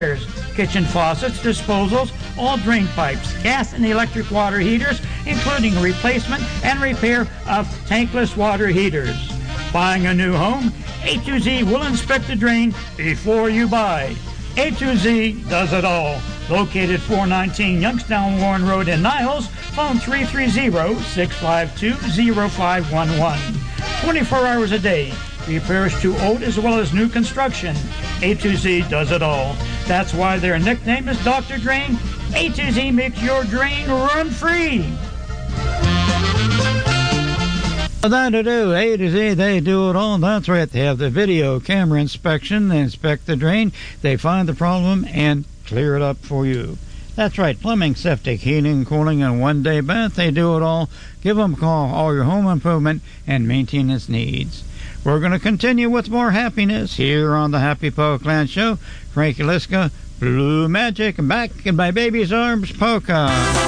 kitchen faucets, disposals, all drain pipes, gas and electric water heaters, including replacement and repair of tankless water heaters. Buying a new home? A2Z will inspect the drain before you buy. A2Z does it all. Located 419 Youngstown Warren Road in Niles, phone 330-652-0511. 24 hours a day. Repairs to old as well as new construction. A2Z does it all. That's why their nickname is Dr. Drain. A2Z makes your drain run free. That'll do. A to Z, they do it all. That's right. They have the video camera inspection. They inspect the drain. They find the problem and clear it up for you. That's right. Plumbing, septic, heating, cooling, and one-day bath. They do it all. Give them a call. All your home improvement and maintenance needs. We're going to continue with more happiness here on the Happy Polka Show. Frankie Liska, Blue Magic, back in my baby's arms, polka.